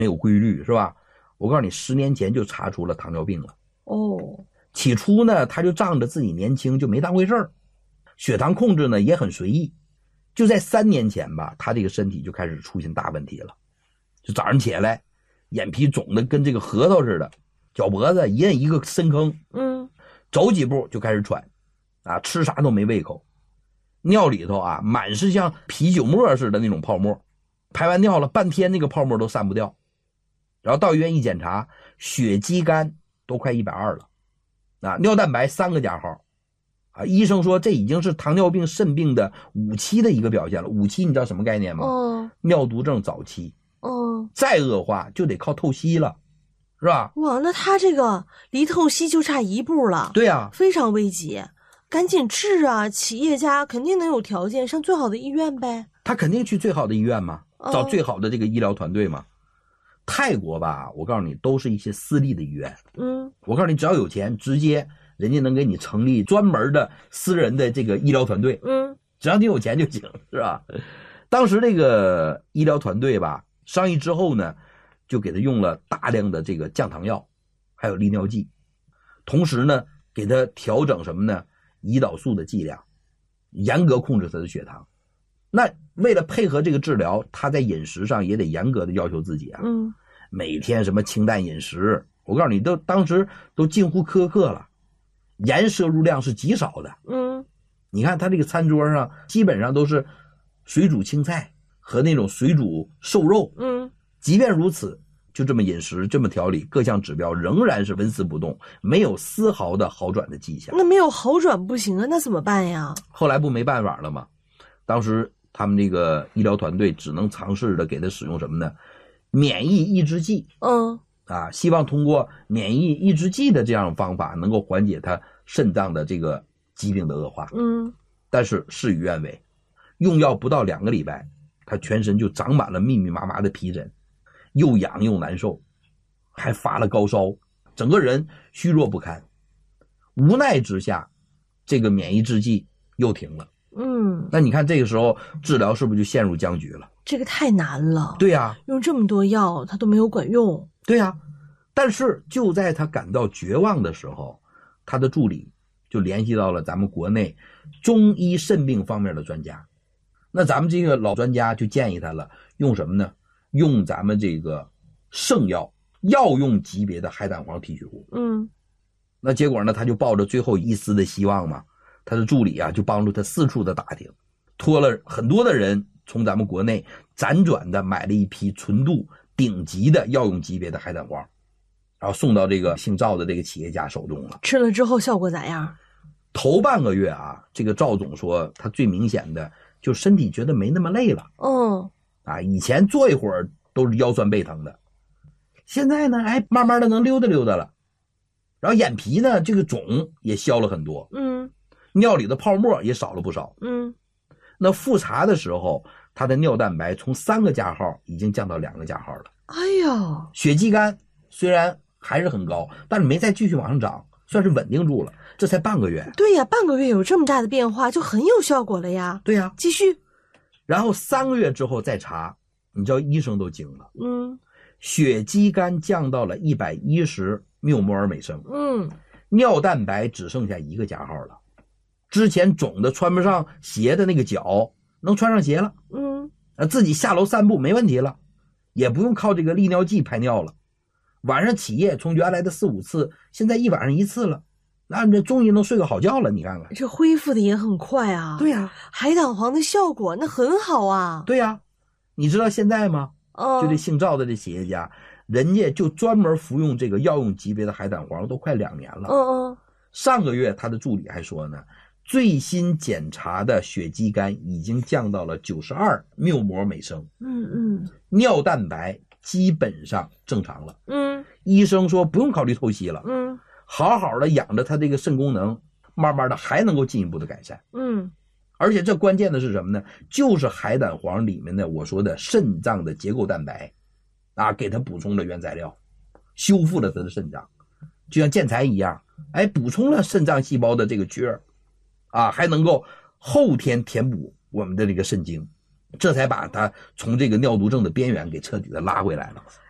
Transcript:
没有规律，是吧？我告诉你，10年前就查出了糖尿病了。起初呢，他就仗着自己年轻就没当回事儿，血糖控制呢也很随意。就在3年前吧，他这个身体就开始出现大问题了，就早上起来眼皮肿的跟这个核桃似的，脚脖子一摁一个深坑，走几步就开始喘，吃啥都没胃口，尿里头满是像啤酒沫似的那种泡沫，排完尿了半天那个泡沫都散不掉。然后到医院一检查，血肌酐都快120了，尿蛋白3个加号，医生说这已经是糖尿病肾病的5期的一个表现了。5期你知道什么概念吗？尿毒症早期。再恶化就得靠透析了，是吧？ 哇，那他这个离透析就差1步了。 对啊， 非常危急，赶紧治啊！企业家肯定能有条件上最好的医院呗。 他肯定去最好的医院嘛，找最好的这个医疗团队嘛。泰国吧，我告诉你，都是一些私立的医院。我告诉你，只要有钱，直接人家能给你成立专门的私人的这个医疗团队。只要你有钱就行，是吧？当时这个医疗团队吧，商议之后呢，就给他用了大量的这个降糖药，还有利尿剂，同时呢，给他调整什么呢？胰岛素的剂量，严格控制他的血糖。那为了配合这个治疗，他在饮食上也得严格的要求自己啊。每天什么清淡饮食，我告诉你，当时都近乎苛刻了，盐摄入量是极少的。你看他这个餐桌上基本上都是水煮青菜和那种水煮瘦肉。即便如此，就这么饮食这么调理，各项指标仍然是纹丝不动，没有丝毫的好转的迹象。 那没有好转不行啊，那怎么办呀？ 后来不没办法了吗？当时他们这个医疗团队只能尝试着给他使用什么呢？免疫抑制剂。希望通过免疫抑制剂的这样方法能够缓解他肾脏的这个疾病的恶化。但是事与愿违，用药不到2个礼拜，他全身就长满了密密麻麻的皮疹，又痒又难受，还发了高烧，整个人虚弱不堪。无奈之下，这个免疫抑制剂又停了。那你看这个时候治疗是不是就陷入僵局了？ 这个太难了。 对呀， 用这么多药他都没有管用。 对呀，但是就在他感到绝望的时候，他的助理就联系到了咱们国内中医肾病方面的专家。那咱们这个老专家就建议他了，用什么呢？用咱们这个圣药用级别的海胆黄提取物。那结果呢，他就抱着最后一丝的希望嘛，他的助理就帮助他四处的打听，托了很多的人从咱们国内辗转的买了一批纯度顶级的药用级别的海胆黄，然后送到这个姓赵的这个企业家手中了。 吃了之后效果咋样？ 头半个月这个赵总说他最明显的就身体觉得没那么累了。以前坐一会儿都是腰酸背疼的，现在呢慢慢的能溜达溜达了，然后眼皮呢这个肿也消了很多。尿里的泡沫也少了不少。那复查的时候，他的尿蛋白从3个加号已经降到2个加号了。 哎呦， 血肌酐虽然还是很高，但是没再继续往上涨，算是稳定住了。这才半个月。 对呀，半个月有这么大的变化，就很有效果了呀。 对呀， 继续。 然后3个月之后再查，你知道医生都惊了。血肌酐降到了110缪摩尔每升。尿蛋白只剩下1个加号了。之前肿的穿不上鞋的那个脚能穿上鞋了。自己下楼散步没问题了，也不用靠这个利尿剂排尿了。晚上起夜从原来的4、5次，现在一晚上1次了。那这终于能睡个好觉了，你看看， 这恢复的也很快啊。 对呀， 海胆黄的效果那很好啊。 对呀，你知道现在吗？就这姓赵的这企业家，人家就专门服用这个药用级别的海胆黄都快2年了。上个月他的助理还说呢，最新检查的血肌酐已经降到了92缪摩每升。尿蛋白基本上正常了。医生说不用考虑透析了。好好的养着他这个肾功能，慢慢的还能够进一步的改善。而且这关键的是什么呢？就是海胆黄里面的我说的肾脏的结构蛋白给他补充了原材料，修复了他的肾脏，就像建材一样，补充了肾脏细胞的这个缺还能够后天填补我们的这个肾精，这才把他从这个尿毒症的边缘给彻底的拉回来了。